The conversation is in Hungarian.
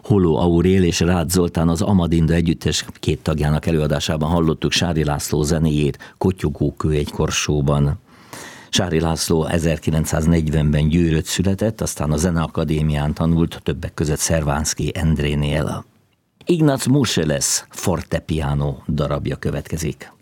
Holló Aurél és Rácz Zoltán az Amadinda együttes 2 tagjának előadásában hallottuk Sári László zenéjét Kottyogókő egy korsóban. Sári László 1940-ben Győrött született, aztán a Zeneakadémián tanult, többek között Szervánszky Endrénél. Ignác Moscheles fortepiano darabja következik.